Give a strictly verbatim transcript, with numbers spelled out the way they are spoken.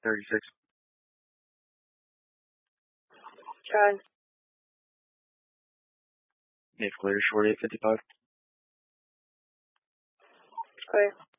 thirty-six. Trying. If clear, short eight fifty-five. Clear.